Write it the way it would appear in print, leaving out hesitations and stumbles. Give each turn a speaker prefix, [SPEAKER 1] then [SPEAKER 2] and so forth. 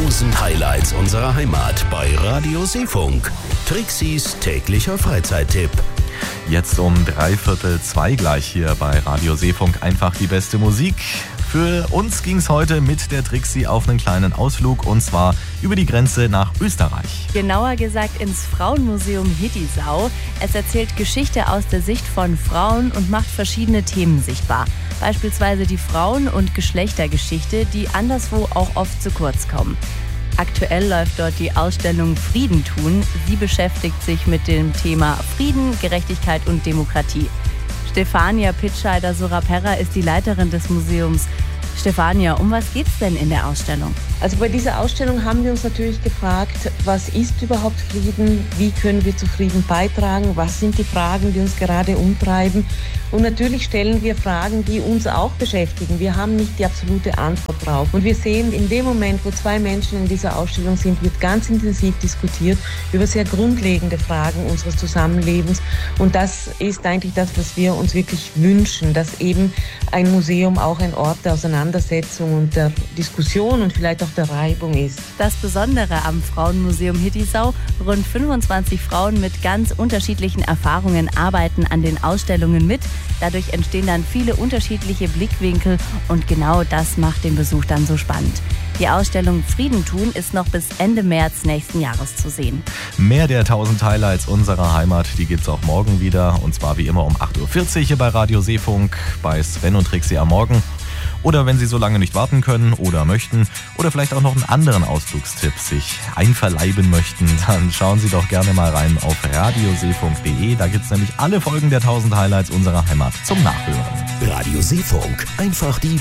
[SPEAKER 1] 1000 Highlights unserer Heimat bei Radio Seefunk. Trixis täglicher Freizeittipp.
[SPEAKER 2] Jetzt um 1:45 gleich hier bei Radio Seefunk. Einfach die beste Musik. Für uns ging es heute mit der Trixi auf einen kleinen Ausflug, und zwar über die Grenze nach Österreich.
[SPEAKER 3] Genauer gesagt ins Frauenmuseum Hittisau. Es erzählt Geschichte aus der Sicht von Frauen und macht verschiedene Themen sichtbar. Beispielsweise die Frauen- und Geschlechtergeschichte, die anderswo auch oft zu kurz kommen. Aktuell läuft dort die Ausstellung Frieden tun. Sie beschäftigt sich mit dem Thema Frieden, Gerechtigkeit und Demokratie. Stefania Pitscheider-Suraperra ist die Leiterin des Museums. Stefania, um was geht's denn in der Ausstellung?
[SPEAKER 4] Also bei dieser Ausstellung haben wir uns natürlich gefragt, was ist überhaupt Frieden? Wie können wir zu Frieden beitragen? Was sind die Fragen, die uns gerade umtreiben? Und natürlich stellen wir Fragen, die uns auch beschäftigen. Wir haben nicht die absolute Antwort drauf. Und wir sehen, in dem Moment, wo zwei Menschen in dieser Ausstellung sind, wird ganz intensiv diskutiert über sehr grundlegende Fragen unseres Zusammenlebens. Und das ist eigentlich das, was wir uns wirklich wünschen, dass eben ein Museum auch ein Ort der Auseinandersetzung und der Diskussion und vielleicht auch der Reibung ist.
[SPEAKER 3] Das Besondere am Frauenmuseum Hittisau: rund 25 Frauen mit ganz unterschiedlichen Erfahrungen arbeiten an den Ausstellungen mit. Dadurch entstehen dann viele unterschiedliche Blickwinkel, und genau das macht den Besuch dann so spannend. Die Ausstellung Frieden tun ist noch bis Ende März nächsten Jahres zu sehen.
[SPEAKER 2] Mehr der 1000 Highlights unserer Heimat, die gibt's auch morgen wieder, und zwar wie immer um 8:40 Uhr hier bei Radio Seefunk bei Sven und Trixi am Morgen. Oder wenn Sie so lange nicht warten können oder möchten oder vielleicht auch noch einen anderen Ausflugstipp sich einverleiben möchten, dann schauen Sie doch gerne mal rein auf radioseefunk.de. Da gibt's nämlich alle Folgen der 1000 Highlights unserer Heimat zum Nachhören.
[SPEAKER 1] Radio Seefunk, einfach die